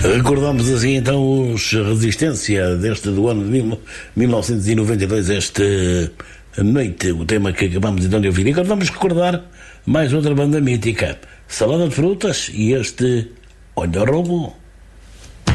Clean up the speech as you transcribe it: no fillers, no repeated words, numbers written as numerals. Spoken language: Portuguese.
Recordamos assim então os Resistência deste do ano de 1992, esta noite, o tema que acabamos então de ouvir. E agora vamos recordar mais outra banda mítica, Salada de Frutas, e este Olha o Robô.